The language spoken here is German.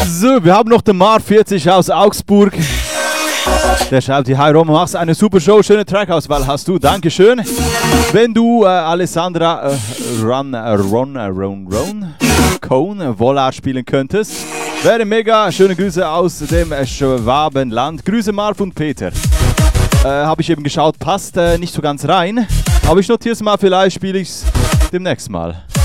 So, wir haben noch den Mar 40 aus Augsburg. Der schreibt hier: Hi Roman, machst eine super Show, schöne Trackauswahl hast du, Dankeschön. Wenn du Alessandra Cone Volar spielen könntest, wäre mega. Schöne Grüße aus dem Schwabenland. Grüße Marv und Peter. Habe ich eben geschaut, passt nicht so ganz rein. Aber ich notiere es mal, vielleicht spiele ich es demnächst mal.